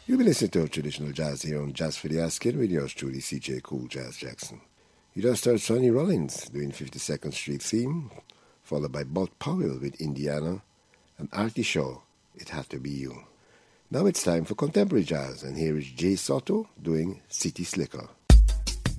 You've been listening to traditional jazz here on Jazz for the Asking with yours truly, CJ Cool Jazz Jackson. You just heard Sonny Rollins doing 52nd Street Theme, followed by Bud Powell with Indiana, and Artie Shaw, It Had to Be You. Now it's time for contemporary jazz, and here is Jay Soto doing City Slicker.